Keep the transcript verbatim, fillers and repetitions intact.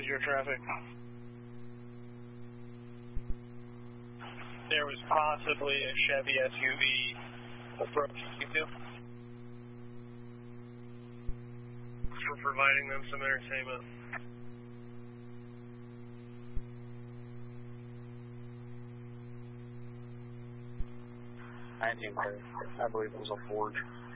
your traffic? There was possibly a Chevy S U V approaching you two. For providing them some entertainment. nineteen, I believe it was a Ford.